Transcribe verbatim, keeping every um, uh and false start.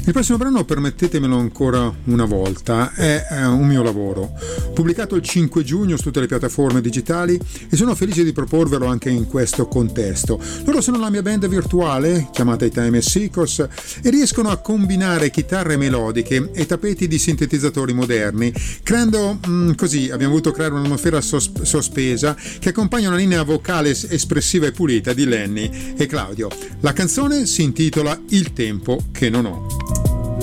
Il prossimo brano, permettetemelo ancora una volta, è eh, un mio lavoro, pubblicato il cinque giugno su tutte le piattaforme digitali, e sono felice di proporvelo anche in questo contesto. Loro sono la mia band virtuale, chiamata i Time Seekers, e riescono a combinare chitarre melodiche e tappeti di sintetizzatori moderni, creando mh, così abbiamo voluto creare un'atmosfera sos- sospesa che accompagna una linea vocale espressiva e pulita di Lenny e Claudio. La canzone si intitola Il tempo che non ho.